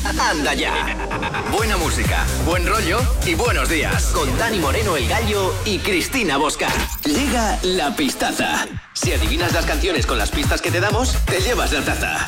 Anda ya. Buena música, buen rollo y buenos días. Con Dani Moreno, el Gallo y Cristina Bosca. Llega la pistaza. Si adivinas las canciones con las pistas que te damos, te llevas la taza.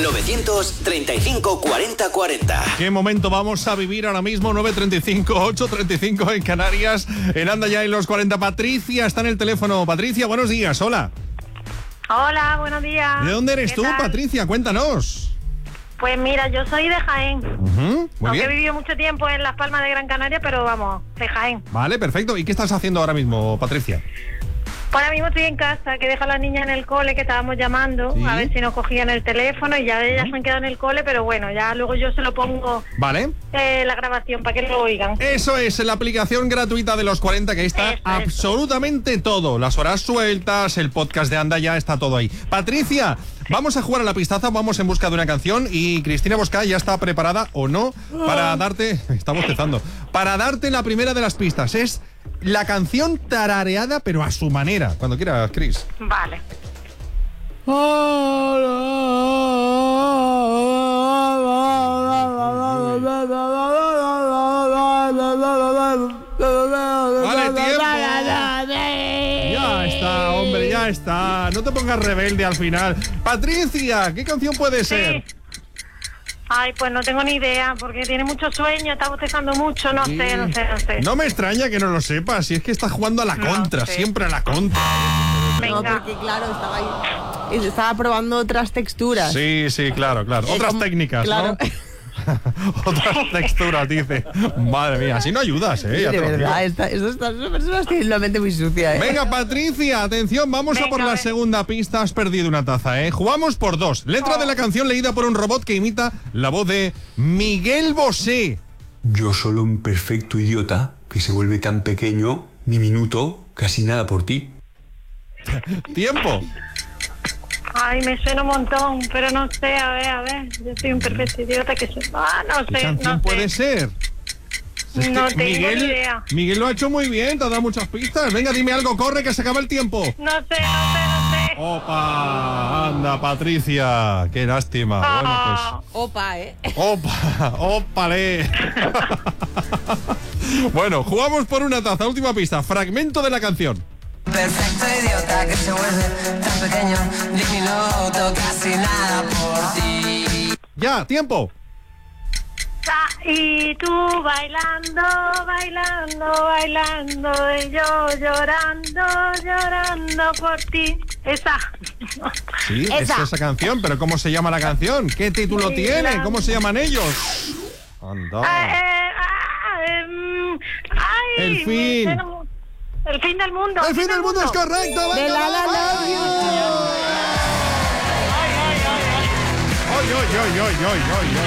935 40 40. ¿Qué momento vamos a vivir ahora mismo? 9:35, 8:35 en Canarias. En Anda ya en los 40. Patricia está en el teléfono. Patricia, buenos días. Hola. Hola, buenos días. ¿De dónde eres tú, tal? Patricia? Cuéntanos. Pues mira, yo soy de Jaén. Muy Aunque bien. he vivido mucho tiempo en Las Palmas de Gran Canaria, pero vamos, de Jaén. Vale, perfecto. ¿Y qué estás haciendo ahora mismo, Patricia? Ahora mismo estoy en casa, que dejo a las niñas en el cole, que estábamos llamando, ¿Sí? a ver si nos cogían el teléfono, y ya ellas se han quedado en el cole, pero bueno, ya luego yo se lo pongo Vale. la grabación para que lo oigan. Eso es, la aplicación gratuita de los 40, que ahí está Eso. absolutamente todo. Las horas sueltas, el podcast de Anda ya, está todo ahí. Patricia, vamos a jugar a la pistaza, vamos en busca de una canción y Cristina Bosca ya está preparada o no para darte, está bostezando, para darte la primera de las pistas. Es la canción tarareada pero a su manera. Cuando quieras, Cris. Vale. Vale, tiempo. Ya está, hombre, ya está. No te pongas rebelde al final. Patricia, ¿qué canción puede ser? Sí. Ay, pues no tengo ni idea, porque tiene mucho sueño, está bostezando mucho, no sé. No me extraña que no lo sepas, si es que estás jugando a la contra, sé. siempre a la contra. No, Venga. porque claro, estaba ahí. Estaba probando otras texturas. Sí, claro. Otras como- técnicas, claro. ¿no? Otras texturas, dice. Madre mía, así no ayudas, Sí, ya de te lo digo. verdad, estas personas tienen la mente muy sucia, ¿eh? Venga, Patricia, atención, vamos a Venga, por a la ver. segunda pista. Has perdido una taza, ¿eh? Jugamos por dos. Letra de la canción leída por un robot que imita la voz de Miguel Bosé. Yo solo un perfecto idiota que se vuelve tan pequeño, diminuto, casi nada por ti. Tiempo. Ay, me suena un montón, pero no sé, a ver. Yo soy un perfecto idiota que se... Ah, no ¿Qué sé, canción no puede sé. ser? Es que No tengo ni idea. Miguel lo ha hecho muy bien, te ha dado muchas pistas. Venga, dime algo, corre, que se acaba el tiempo. No sé. Opa, anda, Patricia, qué lástima. Ah. Opa, ¿eh? Bueno, pues, ópale. Bueno, jugamos por una taza. Última pista, fragmento de la canción. Perfecto idiota que se vuelve tan pequeño, diminuto, casi nada por ti. Ya, tiempo. Y tú bailando, y yo llorando por ti. Esa. Sí, es esa canción, pero ¿cómo se llama la canción? ¿Qué título tiene? ¿Cómo se llaman ellos? Anda. Ay, El fin. El fin del mundo. El fin del mundo es correcto. De venga, La La vamos. Love You. Ay, ay, ay, ay, ay,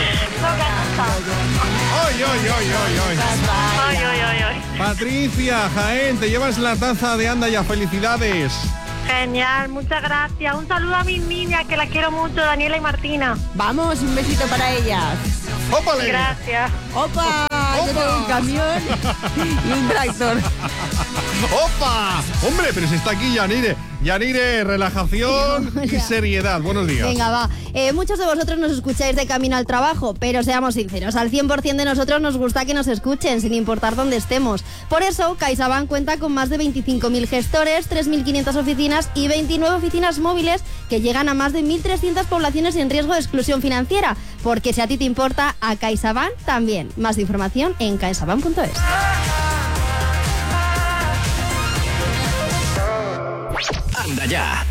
ay, ay. Patricia, Jaén, te llevas la taza de Anda ya. Felicidades. Genial, muchas gracias. Un saludo a mis niñas, que las quiero mucho, Daniela y Martina. Vamos, un besito para ellas. ¡Ópale! Gracias. Opa, yo tengo un camión y un tractor. ¡Opa! Hombre, pero si está aquí Yanire. Yanire, relajación y seriedad. Buenos días. Venga, va. Muchos de vosotros nos escucháis de camino al trabajo, pero seamos sinceros, al 100% de nosotros nos gusta que nos escuchen, sin importar dónde estemos. Por eso, CaixaBank cuenta con más de 25.000 gestores, 3.500 oficinas y 29 oficinas móviles que llegan a más de 1.300 poblaciones en riesgo de exclusión financiera. Porque si a ti te importa, a CaixaBank también. Más información en caixabank.es. Anda ya.